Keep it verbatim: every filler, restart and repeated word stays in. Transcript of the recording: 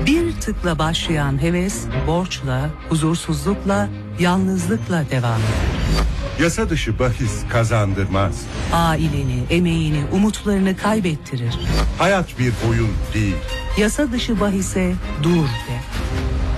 Bir tıkla başlayan heves, borçla, huzursuzlukla, yalnızlıkla devam eder. Yasa dışı bahis kazandırmaz. Aileni, emeğini, umutlarını kaybettirir. Hayat bir oyun değil. Yasa dışı bahise dur der.